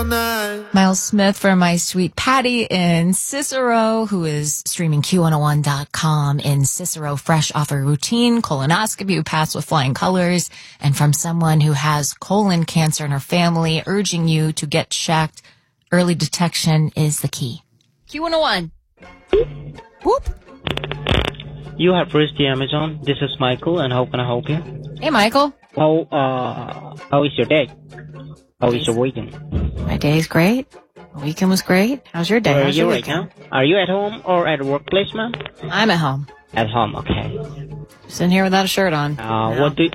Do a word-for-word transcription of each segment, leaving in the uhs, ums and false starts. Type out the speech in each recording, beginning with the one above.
Miles Smith for My Sweet Patty in Cicero, who is streaming Q one oh one dot com in Cicero, fresh off a routine colonoscopy who passed with flying colors, and from someone who has colon cancer in her family, urging you to get checked. Early detection is the key. Q one oh one. Whoop. You have reached the Amazon. This is Michael, and how can I help you? Hey, Michael. How, uh, how is your day? How is your weekend? My day's great. The weekend was great. How's your day? Where are How's you your right weekend? now? Are you at home or at workplace, ma'am? I'm at home. At home, okay. Just in here without a shirt on. Uh, No. what do you...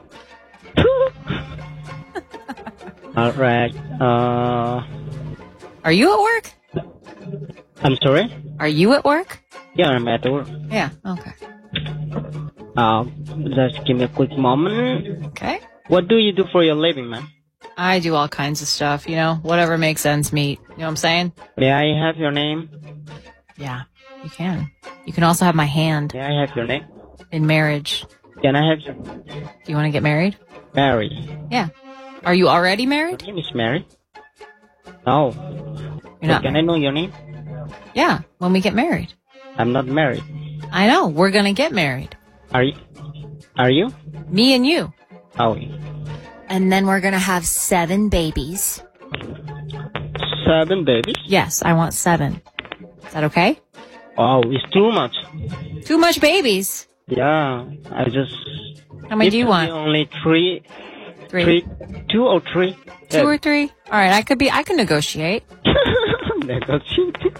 Alright, uh... Are you at work? I'm sorry? Are you at work? Yeah, I'm at work. Yeah, okay. Uh, just give me a quick moment. Okay. What do you do for your living, ma'am? I do all kinds of stuff, you know, whatever makes ends meet. You know what I'm saying? May I have your name? Yeah, you can. You can also have my hand May I have your name? in marriage. Can I have your... Do you want to get married? Mary. Yeah. Are you already married? Your name is Mary? No. You're not Can I know your name? Yeah, when we get married. I'm not married. I know, we're going to get married. Are you? Are you? Me and you. Oh, And then we're going to have seven babies. seven babies? Yes, I want seven. Is that okay? Oh, it's too much. Too much babies. Yeah, I just... How many it do you could want? be only three, Three. three, two or three. Two or three? All right, I could be, I can negotiate. Negotiate.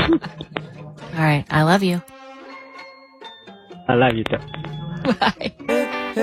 All right, I love you. I love you too. Bye.